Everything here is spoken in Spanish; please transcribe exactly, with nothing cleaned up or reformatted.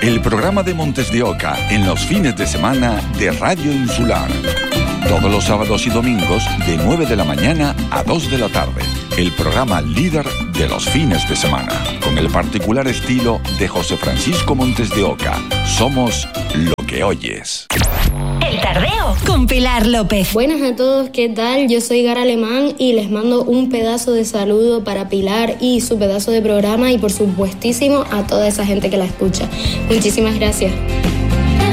el programa de Montes de Oca en los fines de semana de Radio Insular. Todos los sábados y domingos de nueve de la mañana a dos de la tarde. El programa líder de los fines de semana, con el particular estilo de José Francisco Montes de Oca. Somos lo que oyes. El Tardeo con Pilar López. Buenas a todos, ¿qué tal? Yo soy Gara Alemán y les mando un pedazo de saludo para Pilar y su pedazo de programa y por supuestísimo a toda esa gente que la escucha. Muchísimas gracias.